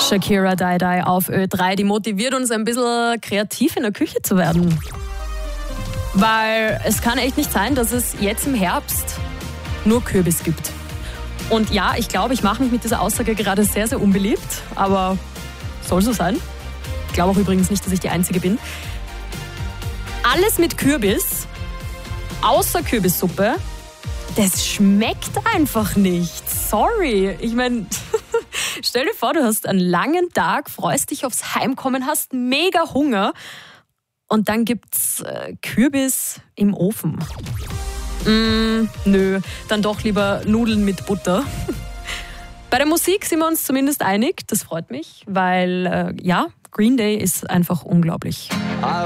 Shakira Die Die auf Ö3, die motiviert uns ein bisschen kreativ in der Küche zu werden. Weil es kann echt nicht sein, dass es jetzt im Herbst nur Kürbis gibt. Und ja, ich glaube, ich mache mich mit dieser Aussage gerade sehr, sehr unbeliebt, aber soll so sein. Ich glaube auch übrigens nicht, dass ich die Einzige bin. Alles mit Kürbis, außer Kürbissuppe, das schmeckt einfach nicht. Sorry. Ich meine, stell dir vor, du hast einen langen Tag, freust dich aufs Heimkommen, hast mega Hunger und dann gibt's Kürbis im Ofen. Nö, dann doch lieber Nudeln mit Butter. Bei der Musik sind wir uns zumindest einig, das freut mich, weil Green Day ist einfach unglaublich.